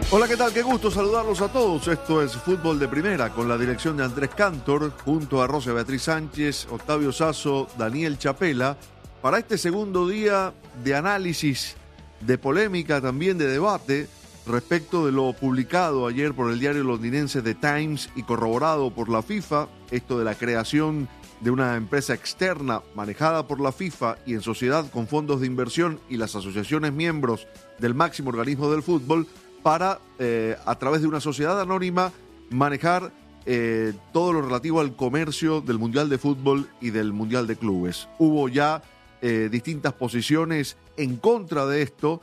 Hola, ¿qué tal? Qué gusto saludarlos a todos. Esto es Fútbol de Primera, con la dirección de Andrés Cantor, junto a Rosa Beatriz Sánchez, Octavio Sazo, Daniel Chapela, para este segundo día de análisis, de polémica, también de debate, respecto de lo publicado ayer por el diario londinense The Times y corroborado por la FIFA, esto de la creación de una empresa externa manejada por la FIFA y en sociedad con fondos de inversión y las asociaciones miembros del máximo organismo del fútbol, para, a través de una sociedad anónima, manejar todo lo relativo al comercio del Mundial de Fútbol y del Mundial de Clubes. Hubo ya distintas posiciones en contra de esto,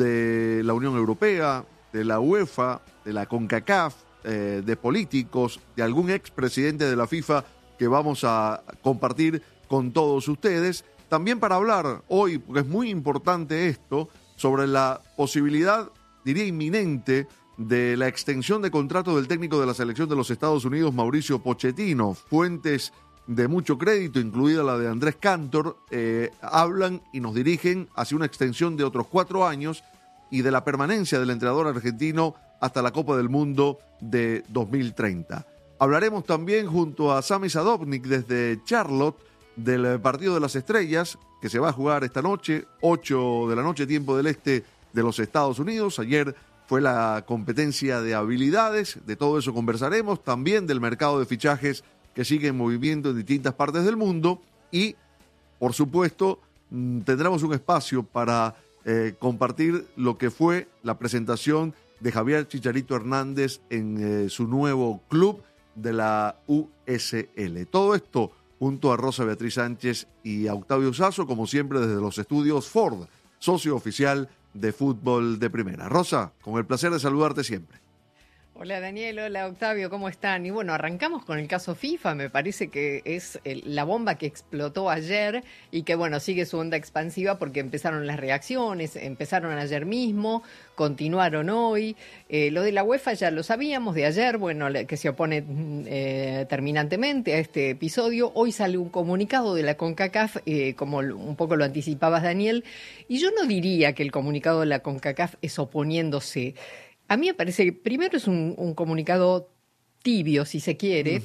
de la Unión Europea, de la UEFA, de la CONCACAF, de políticos, de algún expresidente de la FIFA que vamos a compartir con todos ustedes. También para hablar hoy, porque es muy importante esto, sobre la posibilidad, diría inminente, de la extensión de contrato del técnico de la selección de los Estados Unidos, Mauricio Pochettino. Fuentes de mucho crédito, incluida la de Andrés Cantor, hablan y nos dirigen hacia una extensión de otros 4 años y de la permanencia del entrenador argentino hasta la Copa del Mundo de 2030. Hablaremos también junto a Sami Sadovnik desde Charlotte del partido de las estrellas que se va a jugar esta noche, 8 de la noche, tiempo del este de los Estados Unidos. Ayer fue la competencia de habilidades, de todo eso conversaremos, también del mercado de fichajes que sigue en movimiento en distintas partes del mundo y, por supuesto, tendremos un espacio para compartir lo que fue la presentación de Javier Chicharito Hernández en su nuevo club de la USL. Todo esto junto a Rosa Beatriz Sánchez y a Octavio Sazo, como siempre desde los estudios Ford, socio oficial de Fútbol de Primera. Rosa, con el placer de saludarte siempre. Hola Daniel, hola Octavio, ¿cómo están? Y bueno, arrancamos con el caso FIFA, me parece que es la bomba que explotó ayer y que bueno, sigue su onda expansiva porque empezaron las reacciones, empezaron ayer mismo, continuaron hoy. Lo de la UEFA ya lo sabíamos de ayer, bueno, que se opone terminantemente a este episodio. Hoy sale un comunicado de la CONCACAF, como un poco lo anticipabas Daniel, y yo no diría que el comunicado de la CONCACAF es oponiéndose. A mí me parece que primero es un comunicado tibio, si se quiere,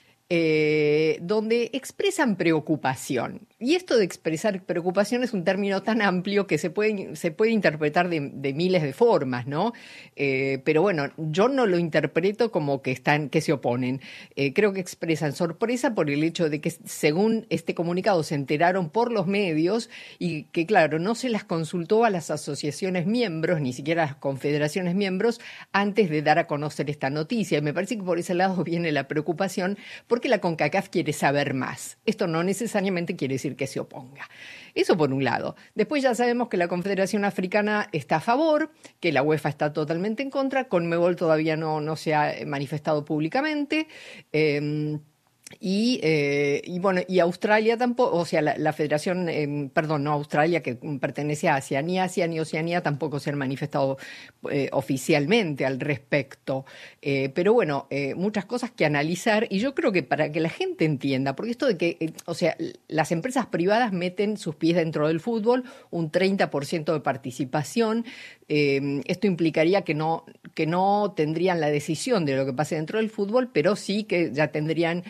donde expresan preocupación. Y esto de expresar preocupación es un término tan amplio que se puede interpretar de miles de formas, ¿no? Pero bueno, yo no lo interpreto como que se oponen. Creo que expresan sorpresa por el hecho de que, según este comunicado, se enteraron por los medios y que, claro, no se las consultó a las asociaciones miembros, ni siquiera a las confederaciones miembros, antes de dar a conocer esta noticia. Y me parece que por ese lado viene la preocupación, porque la CONCACAF quiere saber más. Esto no necesariamente quiere decir que se oponga. Eso por un lado. Después ya sabemos que la Confederación Africana está a favor, que la UEFA está totalmente en contra, Conmebol todavía no se ha manifestado públicamente, y bueno, y Australia tampoco, o sea, la federación, no Australia, que pertenece a Asia ni Oceanía tampoco se han manifestado oficialmente al respecto. Pero bueno, muchas cosas que analizar, y yo creo que para que la gente entienda, porque esto de que, o sea, las empresas privadas meten sus pies dentro del fútbol, un 30% de participación, esto implicaría que no tendrían la decisión de lo que pase dentro del fútbol, pero sí que ya tendrían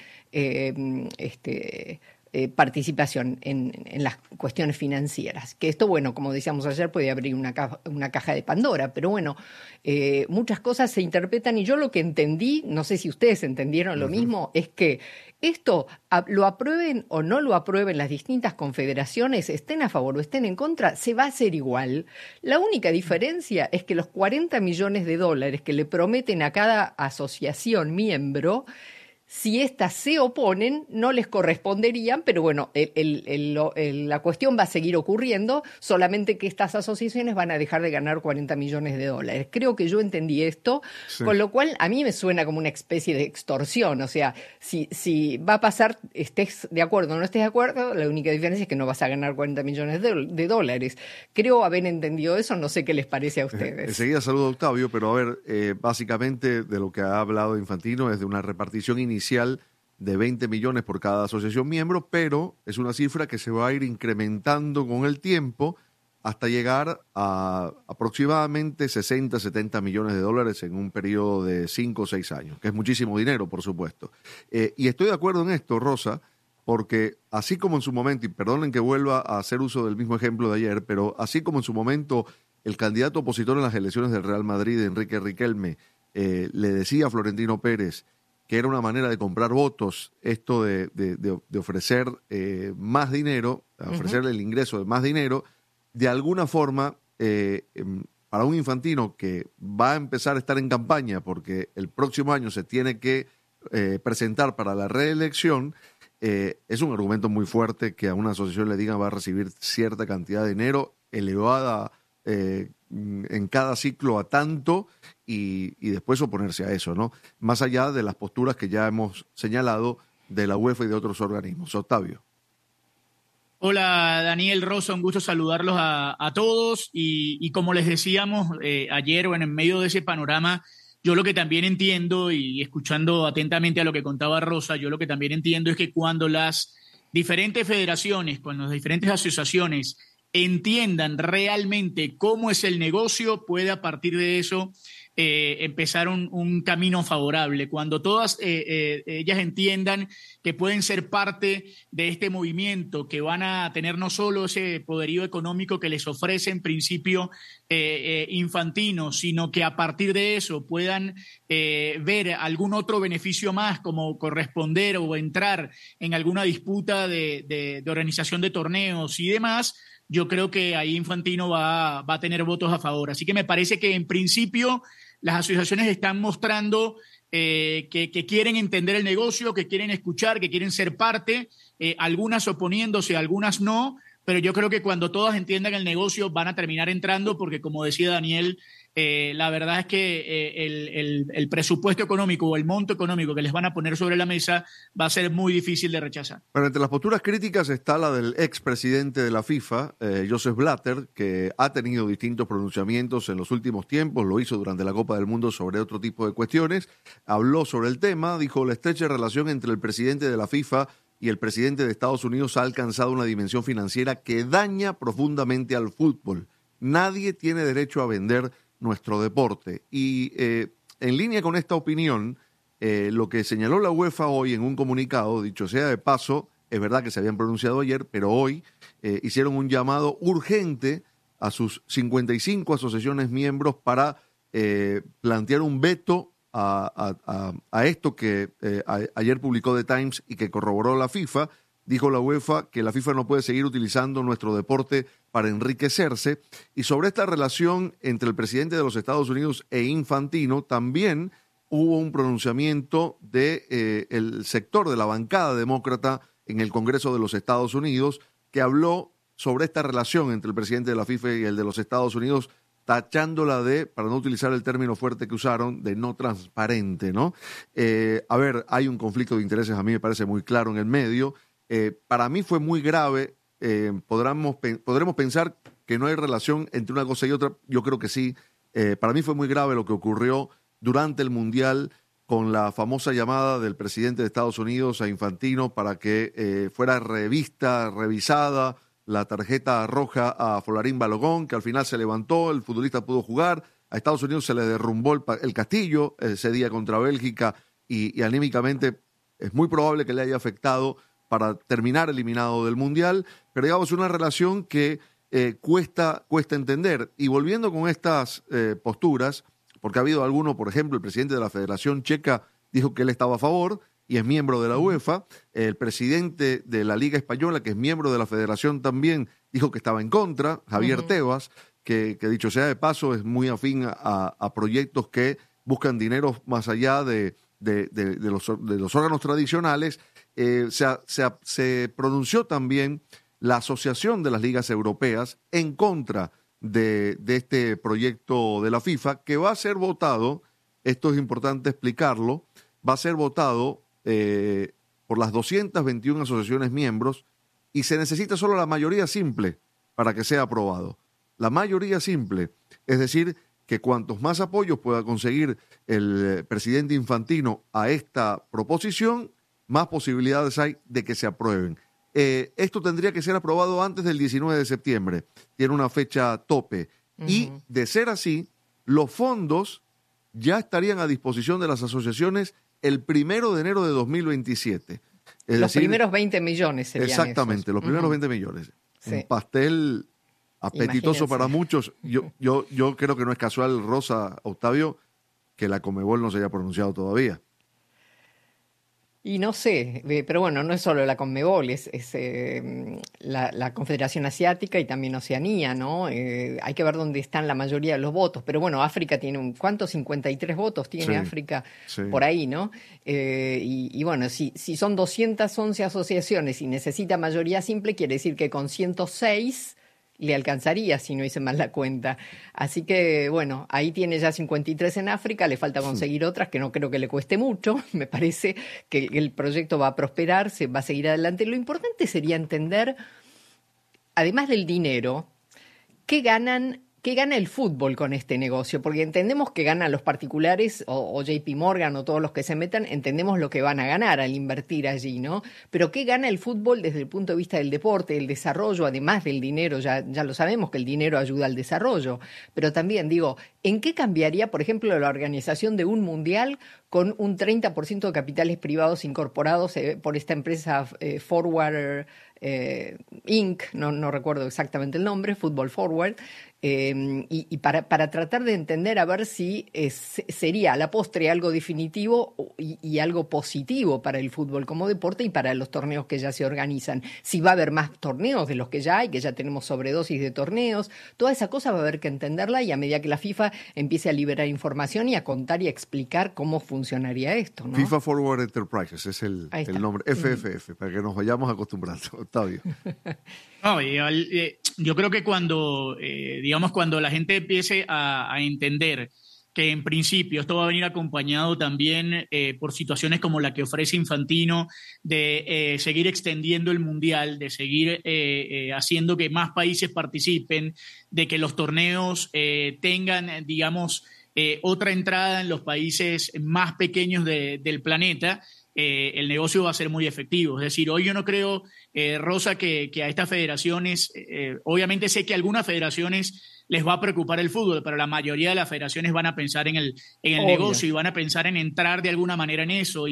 participación en las cuestiones financieras. Que esto, bueno, como decíamos ayer, puede abrir una caja de Pandora, pero bueno, muchas cosas se interpretan y yo lo que entendí, no sé si ustedes entendieron lo mismo, es que esto, lo aprueben o no lo aprueben las distintas confederaciones, estén a favor o estén en contra, se va a hacer igual. La única diferencia es que los $40 millones que le prometen a cada asociación miembro, si éstas se oponen, no les corresponderían, pero bueno, la cuestión va a seguir ocurriendo, solamente que estas asociaciones van a dejar de ganar $40 millones. Creo que yo entendí esto, sí. Con lo cual a mí me suena como una especie de extorsión, o sea, si va a pasar, estés de acuerdo o no estés de acuerdo, la única diferencia es que no vas a ganar $40 millones. Creo haber entendido eso, no sé qué les parece a ustedes. Enseguida saludo a Octavio, pero a ver, básicamente de lo que ha hablado Infantino es de una repartición inicial de 20 millones por cada asociación miembro, pero es una cifra que se va a ir incrementando con el tiempo hasta llegar a aproximadamente 60, 70 millones de dólares en un periodo de 5 o 6 años, que es muchísimo dinero, por supuesto. Y estoy de acuerdo en esto, Rosa, porque así como en su momento, y perdonen que vuelva a hacer uso del mismo ejemplo de ayer, pero así como en su momento el candidato opositor en las elecciones del Real Madrid, Enrique Riquelme, le decía a Florentino Pérez que era una manera de comprar votos, esto de ofrecer más dinero, ofrecerle el ingreso de más dinero, de alguna forma, para un Infantino que va a empezar a estar en campaña porque el próximo año se tiene que presentar para la reelección, es un argumento muy fuerte que a una asociación le digan va a recibir cierta cantidad de dinero elevada en cada ciclo a tanto y después oponerse a eso, ¿no? Más allá de las posturas que ya hemos señalado de la UEFA y de otros organismos. Octavio. Hola Daniel, Rosa, un gusto saludarlos a todos y como les decíamos ayer, bueno, en medio de ese panorama, yo lo que también entiendo y escuchando atentamente a lo que contaba Rosa, yo lo que también entiendo es que cuando las diferentes federaciones, cuando las diferentes asociaciones entiendan realmente cómo es el negocio, puede a partir de eso empezar un camino favorable. Cuando todas ellas entiendan que pueden ser parte de este movimiento, que van a tener no solo ese poderío económico que les ofrece en principio Infantino, sino que a partir de eso puedan ver algún otro beneficio más, como corresponder o entrar en alguna disputa de organización de torneos y demás, yo creo que ahí Infantino va a tener votos a favor. Así que me parece que en principio las asociaciones están mostrando que quieren entender el negocio, que quieren escuchar, que quieren ser parte, algunas oponiéndose, algunas no, pero yo creo que cuando todas entiendan el negocio van a terminar entrando porque, como decía Daniel, la verdad es que el presupuesto económico o el monto económico que les van a poner sobre la mesa va a ser muy difícil de rechazar. Pero entre las posturas críticas está la del expresidente de la FIFA, Joseph Blatter, que ha tenido distintos pronunciamientos en los últimos tiempos, lo hizo durante la Copa del Mundo sobre otro tipo de cuestiones, habló sobre el tema, dijo la estrecha relación entre el presidente de la FIFA y el presidente de Estados Unidos ha alcanzado una dimensión financiera que daña profundamente al fútbol. Nadie tiene derecho a vender nuestro deporte. Y en línea con esta opinión, lo que señaló la UEFA hoy en un comunicado, dicho sea de paso, es verdad que se habían pronunciado ayer, pero hoy hicieron un llamado urgente a sus 55 asociaciones miembros para plantear un veto a esto que ayer publicó The Times y que corroboró la FIFA. Dijo la UEFA que la FIFA no puede seguir utilizando nuestro deporte para enriquecerse. Y sobre esta relación entre el presidente de los Estados Unidos e Infantino, también hubo un pronunciamiento del sector de la bancada demócrata en el Congreso de los Estados Unidos, que habló sobre esta relación entre el presidente de la FIFA y el de los Estados Unidos, tachándola de, para no utilizar el término fuerte que usaron, de no transparente, ¿no? A ver, hay un conflicto de intereses, a mí me parece muy claro en el medio. Para mí fue muy grave, podremos pensar que no hay relación entre una cosa y otra, yo creo que sí. Para mí fue muy grave lo que ocurrió durante el Mundial con la famosa llamada del presidente de Estados Unidos a Infantino para que fuera revisada la tarjeta roja a Folarín Balogun, que al final se levantó, el futbolista pudo jugar, a Estados Unidos se le derrumbó el castillo ese día contra Bélgica y anímicamente es muy probable que le haya afectado para terminar eliminado del Mundial, pero digamos una relación que cuesta entender. Y volviendo con estas posturas, porque ha habido alguno, por ejemplo, el presidente de la Federación Checa dijo que él estaba a favor y es miembro de la UEFA, el presidente de la Liga Española, que es miembro de la Federación también, dijo que estaba en contra, Javier Tebas, que dicho sea de paso es muy afín a proyectos que buscan dinero más allá de los órganos tradicionales. Se pronunció también la Asociación de las Ligas Europeas en contra de este proyecto de la FIFA, que va a ser votado, esto es importante explicarlo, va a ser votado por las 221 asociaciones miembros y se necesita solo la mayoría simple para que sea aprobado. La mayoría simple, es decir, que cuantos más apoyos pueda conseguir el presidente Infantino a esta proposición, más posibilidades hay de que se aprueben. esto tendría que ser aprobado antes del 19 de septiembre. Tiene una fecha tope. Y de ser así, los fondos ya estarían a disposición de las asociaciones el 1 de enero de 2027. Los primeros 20 millones serían exactamente, esos. Los primeros 20 millones. Sí. Un pastel apetitoso. Imagínense. Para muchos. Yo creo que no es casual, Rosa, Octavio, que la Conmebol no se haya pronunciado todavía. Y no sé, pero bueno, no es solo la Conmebol, es la Confederación Asiática y también Oceanía, ¿no? Hay que ver dónde están la mayoría de los votos. Pero bueno, África tiene ¿cuántos? 53 votos tiene África por ahí, ¿no? Y bueno, si son 211 asociaciones y necesita mayoría simple, quiere decir que con 106 le alcanzaría, si no hice mal la cuenta. Así que, bueno, ahí tiene ya 53 en África, le falta conseguir otras, que no creo que le cueste mucho. Me parece que el proyecto va a prosperar, se va a seguir adelante. Lo importante sería entender, además del dinero, ¿qué gana el fútbol con este negocio? Porque entendemos que ganan los particulares o JP Morgan o todos los que se metan, entendemos lo que van a ganar al invertir allí, ¿no? Pero ¿qué gana el fútbol desde el punto de vista del deporte, el desarrollo, además del dinero? Ya lo sabemos que el dinero ayuda al desarrollo, pero también digo, ¿en qué cambiaría, por ejemplo, la organización de un mundial con un 30% de capitales privados incorporados por esta empresa Forward Inc., no recuerdo exactamente el nombre, Football Forward, y para tratar de entender a ver si sería a la postre algo definitivo y algo positivo para el fútbol como deporte y para los torneos que ya se organizan. Si va a haber más torneos de los que ya hay, que ya tenemos sobredosis de torneos, toda esa cosa va a haber que entenderla, y a medida que la FIFA empiece a liberar información y a contar y a explicar cómo funcionaría esto, ¿no? FIFA Forward Enterprises es el nombre, FFF, para que nos vayamos acostumbrando. Octavio. No, yo creo que cuando la gente empiece a entender que en principio esto va a venir acompañado también por situaciones como la que ofrece Infantino, de seguir extendiendo el Mundial, de seguir haciendo que más países participen, de que los torneos tengan, digamos, otra entrada en los países más pequeños del planeta, el negocio va a ser muy efectivo. Es decir, hoy yo no creo, Rosa, que a estas federaciones, obviamente sé que a algunas federaciones les va a preocupar el fútbol, pero la mayoría de las federaciones van a pensar en el negocio y van a pensar en entrar de alguna manera en eso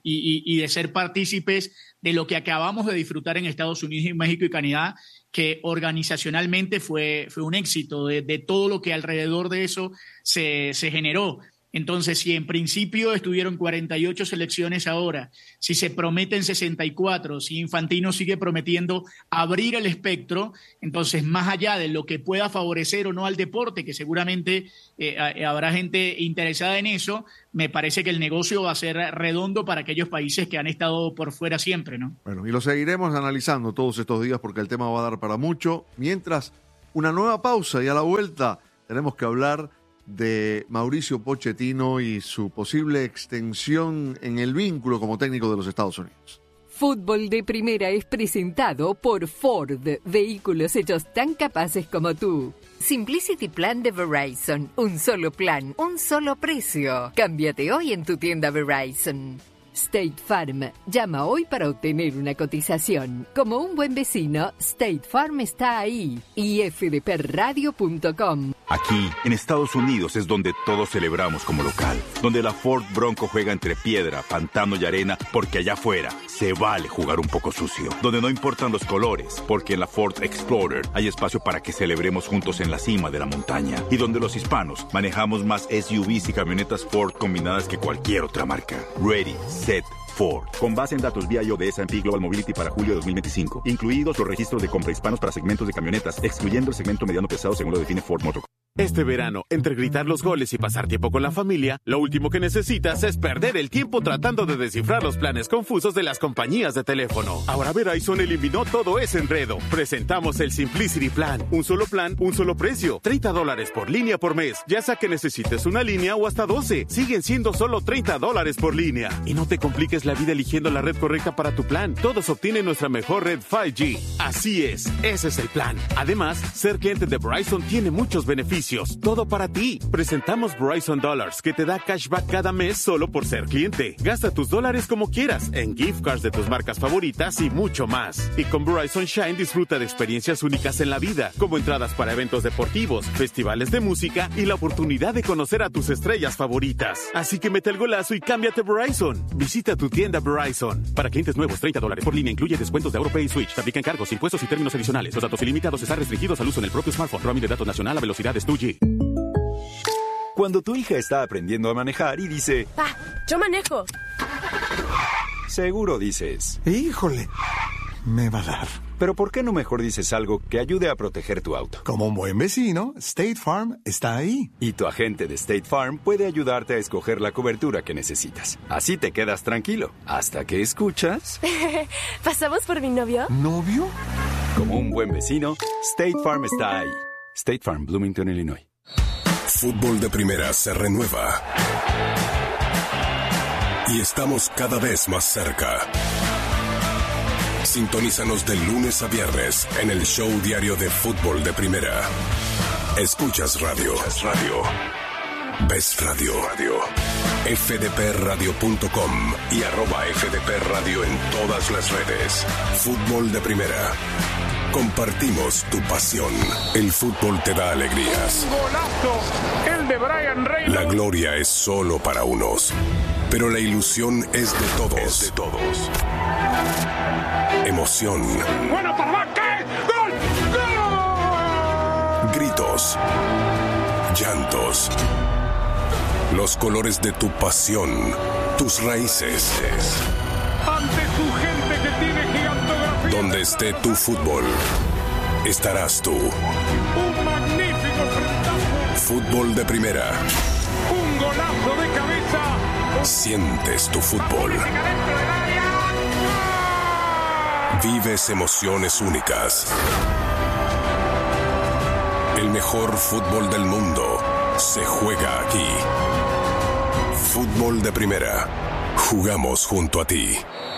y de ser partícipes de lo que acabamos de disfrutar en Estados Unidos, México y Canadá, que organizacionalmente fue un éxito de todo lo que alrededor de eso se generó. Entonces, si en principio estuvieron 48 selecciones ahora, si se prometen 64, si Infantino sigue prometiendo abrir el espectro, entonces más allá de lo que pueda favorecer o no al deporte, que seguramente habrá gente interesada en eso, me parece que el negocio va a ser redondo para aquellos países que han estado por fuera siempre, ¿no? Bueno, y lo seguiremos analizando todos estos días porque el tema va a dar para mucho. Mientras, una nueva pausa y a la vuelta tenemos que hablar de Mauricio Pochettino y su posible extensión en el vínculo como técnico de los Estados Unidos. Fútbol de Primera es presentado por Ford, vehículos hechos tan capaces como tú. Simplicity Plan de Verizon, un solo plan, un solo precio. Cámbiate hoy en tu tienda Verizon. State Farm. Llama hoy para obtener una cotización. Como un buen vecino, State Farm está ahí. Y fdpradio.com. Aquí, en Estados Unidos, es donde todos celebramos como local. Donde la Ford Bronco juega entre piedra, pantano y arena, porque allá afuera se vale jugar un poco sucio. Donde no importan los colores, porque en la Ford Explorer hay espacio para que celebremos juntos en la cima de la montaña. Y donde los hispanos manejamos más SUVs y camionetas Ford combinadas que cualquier otra marca. Ready, set, Ford. Con base en datos vía de S&P Global Mobility para julio de 2025. Incluidos los registros de compra hispanos para segmentos de camionetas, excluyendo el segmento mediano pesado según lo define Ford Motor. Este verano, entre gritar los goles y pasar tiempo con la familia, lo último que necesitas es perder el tiempo tratando de descifrar los planes confusos de las compañías de teléfono. Ahora Verizon eliminó todo ese enredo. Presentamos el Simplicity Plan. Un solo plan, un solo precio. $30 por línea por mes. Ya sea que necesites una línea o hasta 12. Siguen siendo solo $30 por línea. Y no te compliques la vida eligiendo la red correcta para tu plan. Todos obtienen nuestra mejor red 5G. Así es, ese es el plan. Además, ser cliente de Verizon tiene muchos beneficios. beneficios, todo para ti. Presentamos Verizon Dollars, que te da cashback cada mes solo por ser cliente. Gasta tus dólares como quieras, en gift cards de tus marcas favoritas y mucho más. Y con Verizon Shine disfruta de experiencias únicas en la vida, como entradas para eventos deportivos, festivales de música y la oportunidad de conocer a tus estrellas favoritas. Así que mete el golazo y cámbiate Verizon. Visita tu tienda Verizon. Para clientes nuevos, $30 por línea, incluye descuentos de AutoPay y Switch. Te aplican cargos, impuestos y términos adicionales. Los datos ilimitados están restringidos al uso en el propio smartphone. Roaming de datos nacional a velocidades 2G. Cuando tu hija está aprendiendo a manejar y dice... ¡Pa! ¡Yo manejo! Seguro dices... ¡Híjole! Me va a dar. Pero ¿por qué no mejor dices algo que ayude a proteger tu auto? Como un buen vecino, State Farm está ahí. Y tu agente de State Farm puede ayudarte a escoger la cobertura que necesitas. Así te quedas tranquilo. Hasta que escuchas... ¿Pasamos por mi novio? ¿Novio? Como un buen vecino, State Farm está ahí. State Farm, Bloomington, Illinois. Fútbol de Primera se renueva. Y estamos cada vez más cerca. Sintonízanos de lunes a viernes en el show diario de Fútbol de Primera. Escuchas radio. Ves radio. fdpradio.com y @fdpradio en todas las redes. Fútbol de Primera. Compartimos tu pasión. El fútbol te da alegrías. ¡Golazo! El de Brian Reynolds. La gloria es solo para unos, pero la ilusión es de todos. Emoción. ¡Bueno, Parvaque! ¡Gol! ¡Gol! Gritos. Llantos. Los colores de tu pasión. Tus raíces. Ante tu gente que tiene gigantografía. Donde esté tu fútbol, estarás tú. Un magnífico frentazo. Fútbol de Primera. Un golazo de cabeza. Sientes tu fútbol. Vives emociones únicas. El mejor fútbol del mundo se juega aquí. Fútbol de Primera. Jugamos junto a ti.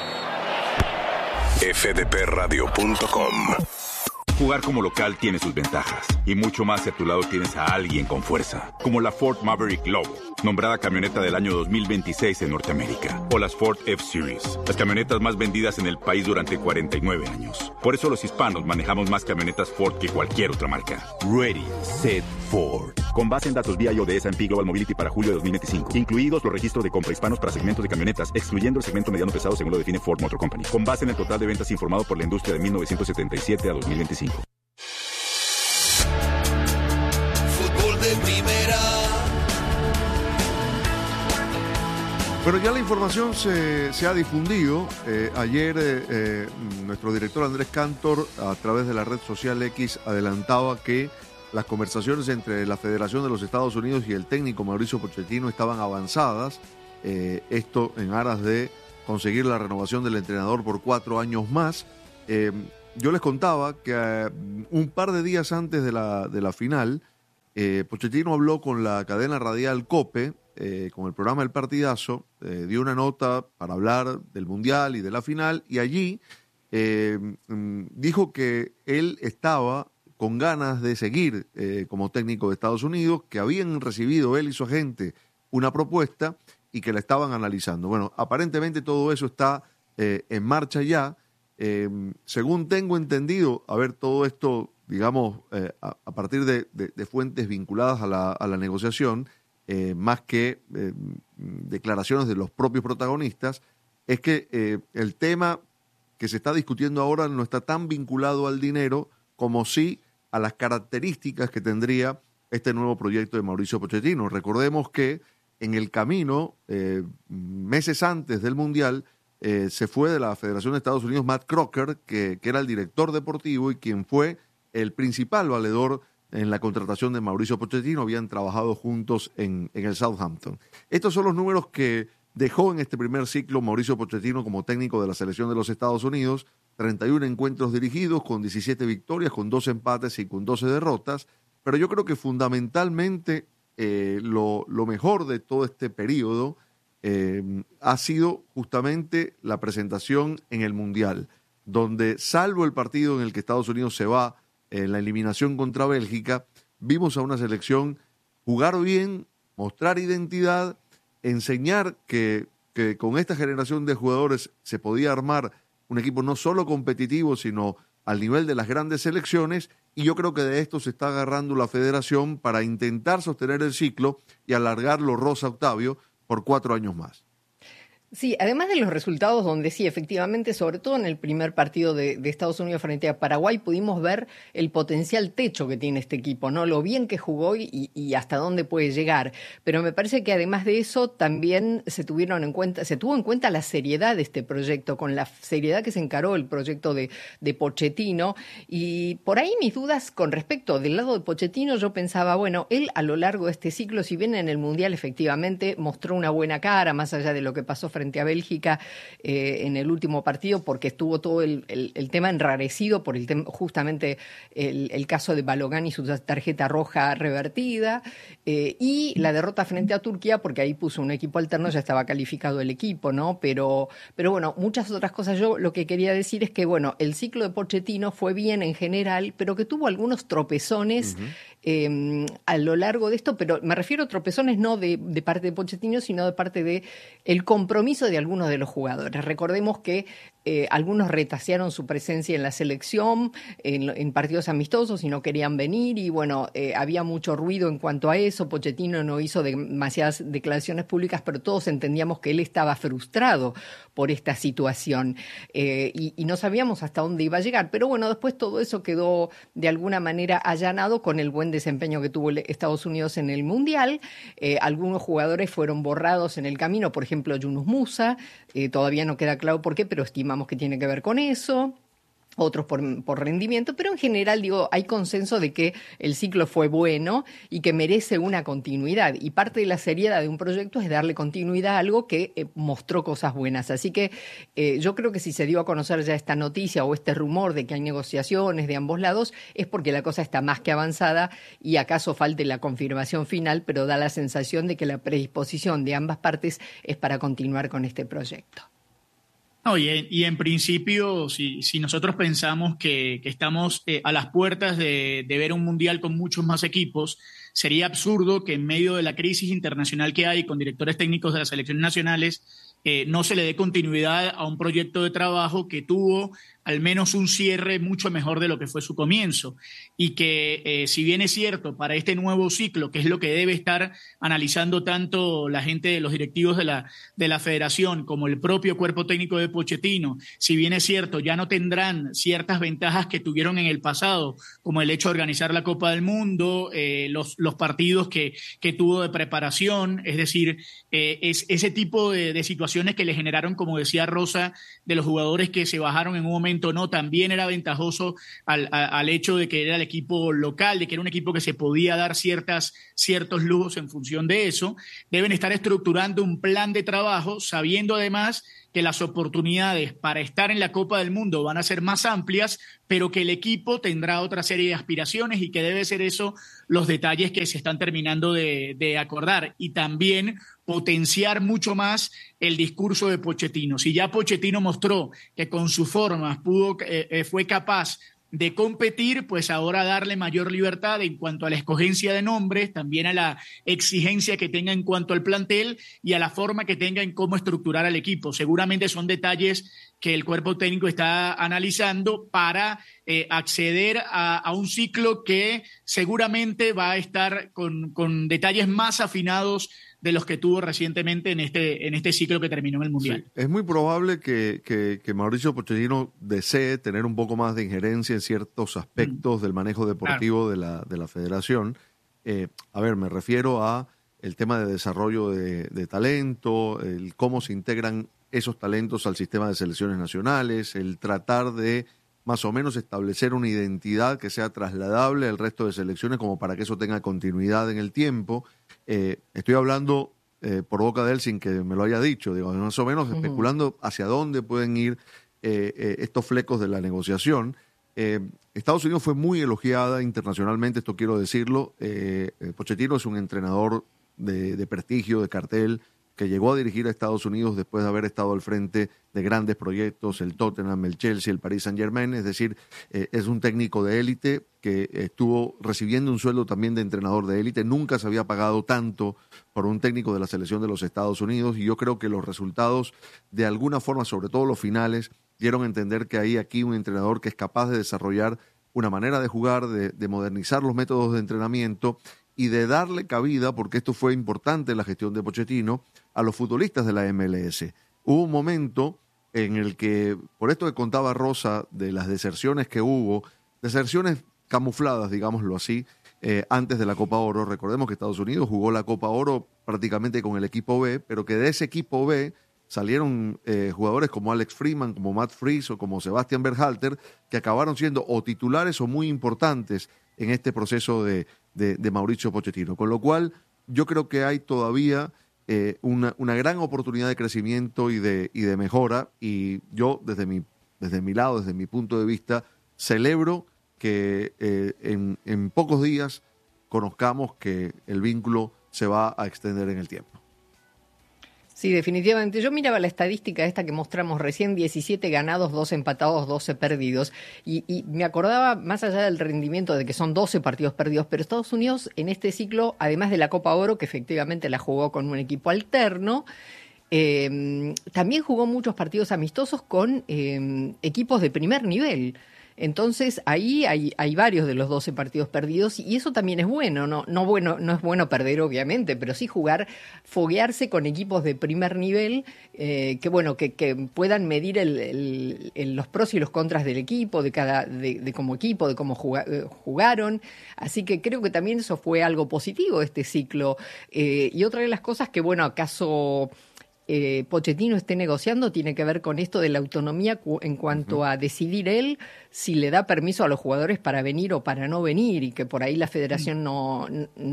fdpradio.com. Jugar como local tiene sus ventajas, y mucho más si a tu lado tienes a alguien con fuerza, como la Ford Maverick Lobo, nombrada camioneta del año 2026 en Norteamérica, o las Ford F-Series, las camionetas más vendidas en el país durante 49 años. Por eso los hispanos manejamos más camionetas Ford que cualquier otra marca. Ready, Set, Ford. Con base en datos BIO de S&P Global Mobility para julio de 2025, incluidos los registros de compra hispanos para segmentos de camionetas, excluyendo el segmento mediano pesado según lo define Ford Motor Company, con base en el total de ventas informado por la industria de 1977 a 2025. Fútbol de Primera. Pero ya la información se ha difundido. Ayer nuestro director Andrés Cantor, a través de la red social X, adelantaba que las conversaciones entre la Federación de los Estados Unidos y el técnico Mauricio Pochettino estaban avanzadas. Esto en aras de conseguir la renovación del entrenador por 4 años más. Yo les contaba que un par de días antes de la final, Pochettino habló con la cadena radial COPE, con el programa El Partidazo, dio una nota para hablar del Mundial y de la final, y allí dijo que él estaba con ganas de seguir como técnico de Estados Unidos, que habían recibido él y su agente una propuesta y que la estaban analizando. Bueno, aparentemente todo eso está en marcha ya. Según tengo entendido, a ver, todo esto, digamos, a partir de fuentes vinculadas a la negociación, más que declaraciones de los propios protagonistas, es que el tema que se está discutiendo ahora no está tan vinculado al dinero como sí a las características que tendría este nuevo proyecto de Mauricio Pochettino. Recordemos que en el camino, meses antes del Mundial, se fue de la Federación de Estados Unidos Matt Crocker, que era el director deportivo y quien fue el principal valedor en la contratación de Mauricio Pochettino. Habían trabajado juntos en el Southampton. Estos son los números que dejó en este primer ciclo Mauricio Pochettino como técnico de la selección de los Estados Unidos. 31 encuentros dirigidos, con 17 victorias, con 2 empates y con 12 derrotas. Pero yo creo que fundamentalmente lo mejor de todo este periodo ha sido justamente la presentación en el Mundial, donde salvo el partido en el que Estados Unidos se va en la eliminación contra Bélgica, vimos a una selección jugar bien, mostrar identidad, enseñar que con esta generación de jugadores se podía armar un equipo no solo competitivo, sino al nivel de las grandes selecciones, y yo creo que de esto se está agarrando la federación para intentar sostener el ciclo y alargarlo, Rosa, Octavio, por 4 años más. Sí, además de los resultados donde sí, efectivamente, sobre todo en el primer partido de Estados Unidos frente a Paraguay, pudimos ver el potencial techo que tiene este equipo, ¿no? Lo bien que jugó y hasta dónde puede llegar. Pero me parece que además de eso también se tuvo en cuenta la seriedad de este proyecto, con la seriedad que se encaró el proyecto de Pochettino. Y por ahí mis dudas con respecto del lado de Pochettino, yo pensaba, bueno, él a lo largo de este ciclo, si bien en el Mundial efectivamente mostró una buena cara, más allá de lo que pasó frente a Bélgica en el último partido, porque estuvo todo el tema enrarecido por justamente el caso de Balogun y su tarjeta roja revertida, y la derrota frente a Turquía, porque ahí puso un equipo alterno, ya estaba calificado el equipo, ¿no? Pero bueno, muchas otras cosas. Yo lo que quería decir es que, bueno, el ciclo de Pochettino fue bien en general, pero que tuvo algunos tropezones a lo largo de esto, pero me refiero a tropezones no de parte de Pochettino, sino de parte de el compromiso de algunos de los jugadores. Recordemos que algunos retasearon su presencia en la selección, en partidos amistosos, y no querían venir, y bueno, había mucho ruido en cuanto a eso. Pochettino no hizo demasiadas declaraciones públicas, pero todos entendíamos que él estaba frustrado por esta situación, y no sabíamos hasta dónde iba a llegar. Pero bueno, después todo eso quedó de alguna manera allanado con el buen desempeño que tuvo Estados Unidos en el Mundial. Algunos jugadores fueron borrados en el camino, por ejemplo, Yunus Musa, todavía no queda claro por qué, pero estimamos que tiene que ver con eso. Otros por rendimiento, pero en general, digo, hay consenso de que el ciclo fue bueno y que merece una continuidad, y parte de la seriedad de un proyecto es darle continuidad a algo que mostró cosas buenas. Así que yo creo que si se dio a conocer ya esta noticia o este rumor de que hay negociaciones de ambos lados, es porque la cosa está más que avanzada y acaso falte la confirmación final, pero da la sensación de que la predisposición de ambas partes es para continuar con este proyecto. No, y en principio, si nosotros pensamos que estamos a las puertas de ver un mundial con muchos más equipos, sería absurdo que en medio de la crisis internacional que hay con directores técnicos de las selecciones nacionales no se le dé continuidad a un proyecto de trabajo que tuvo al menos un cierre mucho mejor de lo que fue su comienzo, y que si bien es cierto, para este nuevo ciclo, que es lo que debe estar analizando tanto la gente de los directivos de la federación como el propio cuerpo técnico de Pochettino, si bien es cierto, ya no tendrán ciertas ventajas que tuvieron en el pasado, como el hecho de organizar la Copa del Mundo, los partidos que tuvo de preparación, es decir, es ese tipo de situaciones que le generaron, como decía Rosa, de los jugadores que se bajaron en un momento, no, también era ventajoso al hecho de que era el equipo local, de que era un equipo que se podía dar ciertos lujos en función de eso. Deben estar estructurando un plan de trabajo, sabiendo además que las oportunidades para estar en la Copa del Mundo van a ser más amplias, pero que el equipo tendrá otra serie de aspiraciones, y que debe ser eso los detalles que se están terminando de acordar, y también potenciar mucho más el discurso de Pochettino. Si ya Pochettino mostró que con sus formas fue capaz de competir, pues ahora darle mayor libertad en cuanto a la escogencia de nombres, también a la exigencia que tenga en cuanto al plantel y a la forma que tenga en cómo estructurar al equipo. Seguramente son detalles que el cuerpo técnico está analizando para acceder a un ciclo que seguramente va a estar con detalles más afinados de los que tuvo recientemente en este ciclo que terminó en el Mundial. Sí, es muy probable que Mauricio Pochettino desee tener un poco más de injerencia en ciertos aspectos del manejo deportivo de la federación. Me refiero a el tema de desarrollo de talento, el cómo se integran esos talentos al sistema de selecciones nacionales, el tratar de más o menos establecer una identidad que sea trasladable al resto de selecciones como para que eso tenga continuidad en el tiempo. Estoy hablando por boca de él sin que me lo haya dicho, digo, más o menos especulando hacia dónde pueden ir estos flecos de la negociación. Estados Unidos fue muy elogiada internacionalmente, esto quiero decirlo. Pochettino es un entrenador de prestigio, de cartel, que llegó a dirigir a Estados Unidos después de haber estado al frente de grandes proyectos, el Tottenham, el Chelsea, el Paris Saint-Germain. Es decir, es un técnico de élite que estuvo recibiendo un sueldo también de entrenador de élite. Nunca se había pagado tanto por un técnico de la selección de los Estados Unidos, y yo creo que los resultados, de alguna forma, sobre todo los finales, dieron a entender que hay aquí un entrenador que es capaz de desarrollar una manera de jugar, de modernizar los métodos de entrenamiento y de darle cabida, porque esto fue importante en la gestión de Pochettino, a los futbolistas de la MLS. Hubo un momento en el que, por esto que contaba Rosa de las deserciones que hubo, deserciones camufladas, digámoslo así, antes de la Copa Oro. Recordemos que Estados Unidos jugó la Copa Oro prácticamente con el equipo B, pero que de ese equipo B salieron jugadores como Alex Freeman, como Matt Freese o como Sebastian Berhalter, que acabaron siendo o titulares o muy importantes en este proceso de Mauricio Pochettino. Con lo cual, yo creo que hay todavía una gran oportunidad de crecimiento y de mejora, y yo desde mi lado, desde mi punto de vista, celebro que en pocos días conozcamos que el vínculo se va a extender en el tiempo. Sí, definitivamente. Yo miraba la estadística esta que mostramos recién, 17 ganados, 2 empatados, 12 perdidos, y me acordaba, más allá del rendimiento de que son 12 partidos perdidos, pero Estados Unidos en este ciclo, además de la Copa Oro, que efectivamente la jugó con un equipo alterno, también jugó muchos partidos amistosos con equipos de primer nivel. Entonces ahí hay varios de los 12 partidos perdidos, y eso también es bueno. No es bueno perder, obviamente, pero sí foguearse con equipos de primer nivel, que puedan medir los pros y los contras del equipo, de como equipo, de cómo jugaron. Así que creo que también eso fue algo positivo este ciclo. Y otra de las cosas que, acaso Pochettino esté negociando tiene que ver con esto de la autonomía en cuanto a decidir él si le da permiso a los jugadores para venir o para no venir, y que por ahí la federación no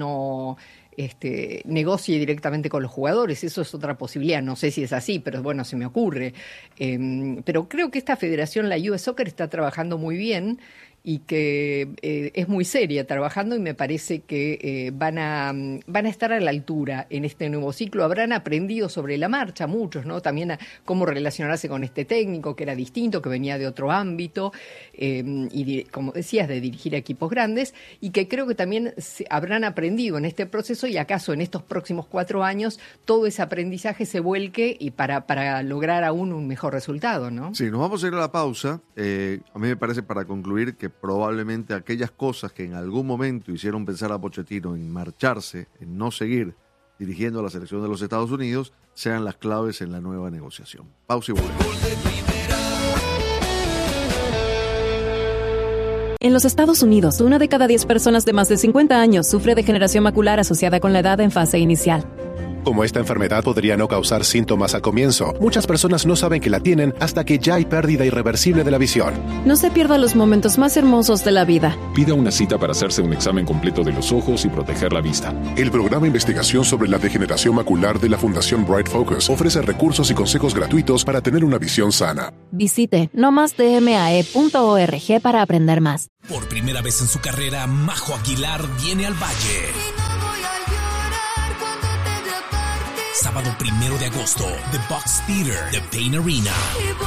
negocie directamente con los jugadores. Eso es otra posibilidad. No sé si es así, pero se me ocurre. Pero creo que esta federación, la US Soccer, está trabajando muy bien y que es muy seria trabajando, y me parece que van a estar a la altura en este nuevo ciclo. Habrán aprendido sobre la marcha muchos, ¿no? También a cómo relacionarse con este técnico que era distinto, que venía de otro ámbito, y como decías, de dirigir a equipos grandes, y que creo que también habrán aprendido en este proceso, y acaso en estos próximos 4 años todo ese aprendizaje se vuelque y para lograr aún un mejor resultado, ¿no? Sí, nos vamos a ir a la pausa. A mí me parece, para concluir, que probablemente aquellas cosas que en algún momento hicieron pensar a Pochettino en marcharse, en no seguir dirigiendo a la selección de los Estados Unidos, sean las claves en la nueva negociación. Pausa y volvemos. En los Estados Unidos, 1 de cada 10 personas de más de 50 años sufre degeneración macular asociada con la edad en fase inicial. Como esta enfermedad podría no causar síntomas al comienzo, muchas personas no saben que la tienen hasta que ya hay pérdida irreversible de la visión. No se pierda los momentos más hermosos de la vida. Pida una cita para hacerse un examen completo de los ojos y proteger la vista. El programa de investigación sobre la degeneración macular de la Fundación Bright Focus ofrece recursos y consejos gratuitos para tener una visión sana. Visite nomasdmae.org para aprender más. Por primera vez en su carrera, Majo Aguilar viene al Valle. Sábado 1 de agosto, The Box Theater, The Pain Arena.